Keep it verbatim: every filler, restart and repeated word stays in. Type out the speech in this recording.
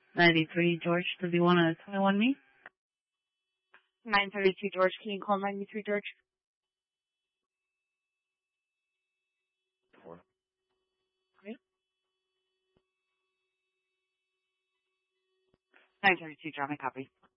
ninety-three George, does he want to twenty-one me? nine thirty-two George, can you call ninety-three George? Four. Okay. nine thirty-two, drop my copy.